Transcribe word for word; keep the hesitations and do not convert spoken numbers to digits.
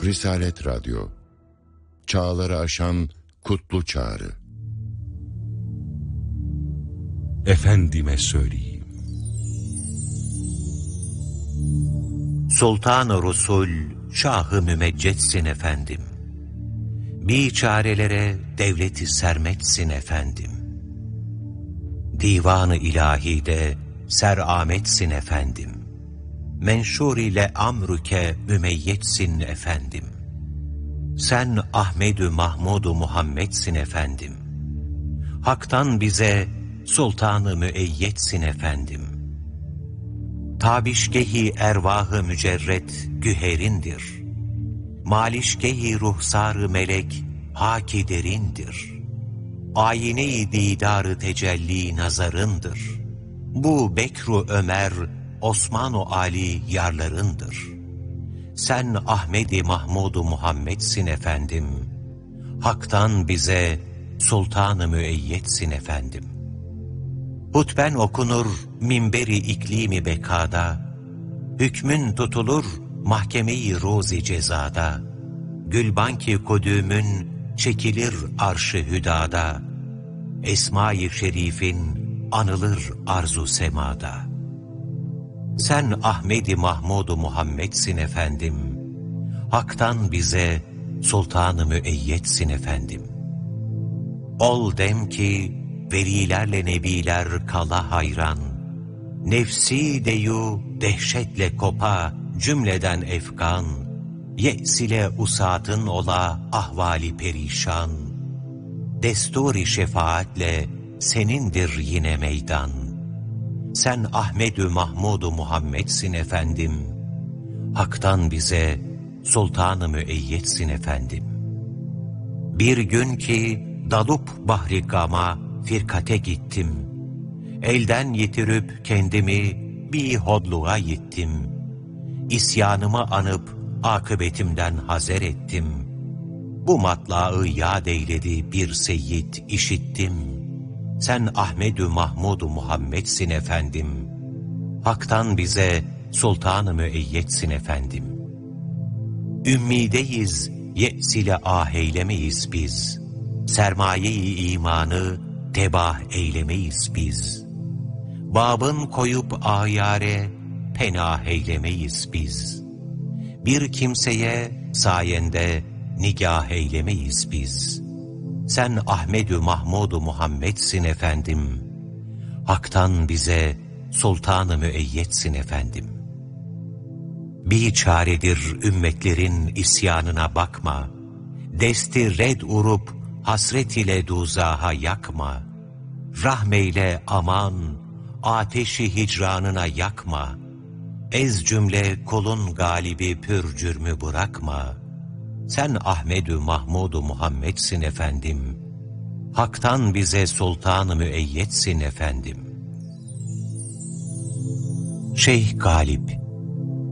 Risalet Radyo, çağları aşan kutlu çağrı. Efendime söyleyeyim. Sultan-ı Resul, Şah-ı Mümeccetsin efendim. Biçarelere devleti sermetsin efendim. Divan-ı İlahi'de serametsin efendim. Menşur ile amrüke mümeyyetsin efendim. Sen Ahmed-ü Mahmud-u Muhammed'sin efendim. Hak'tan bize sultan-ı müeyyetsin efendim. Tabişgehi ervah-ı mücerret güherindir. Malişgehi ruhsar-ı melek haki derindir. Ayine-i didar-ı tecelli nazarındır. Bu Bekru Ömer, Osman-ı Ali yarlarındır. Sen Ahmed-i Mahmud-u Muhammed'sin efendim. Hak'tan bize sultan-ı müeyyetsin efendim. Hutben okunur minberi iklimi bekada, hükmün tutulur mahkeme-i roz-i cezada, gülbanki kudümün çekilir arş-ı hüdada, Esma-i şerifin anılır arzu semada. Sen Ahmed-i Mahmud-u Muhammed'sin efendim, Hak'tan bize sultan-ı müeyyetsin efendim. Ol dem ki velilerle nebiler kala hayran, nefsi deyu dehşetle kopa cümleden efkan, ye'sile usatın ola ahvali perişan, desturi şefaatle senindir yine meydan. Sen Ahmed-ü Mahmud-u Muhammed'sin efendim, Hak'tan bize sultan-ı müeyyetsin efendim. Bir gün ki dalup bahri gama firkate gittim, elden yitirip kendimi bir hodluğa yittim. İsyanımı anıp akıbetimden hazer ettim. Bu matlağı yad eyledi bir seyyid işittim. Sen Ahmed-ü Mahmud-u Muhammed'sin efendim. Hak'tan bize sultan-ı müeyyetsin efendim. Ümmideyiz, ye'sile ah eylemeyiz biz. Sermaye-i imanı tebah eylemeyiz biz. Babın koyup ayare penah eylemeyiz biz. Bir kimseye sayende nigah eylemeyiz biz. Sen Ahmed-ü Mahmud-u Muhammed'sin efendim. Hak'tan bize sultan-ı müeyyetsin efendim. Bir çaredir ümmetlerin isyanına bakma. Desti red urup hasret ile duzaha yakma. Rahmeyle aman, ateşi hicranına yakma. Ez cümle kulun galibi pür cürmü bırakma. Sen Ahmed-ü Mahmud-u Muhammed'sin efendim. Hak'tan bize sultan-ı müeyyetsin efendim. Şeyh Galip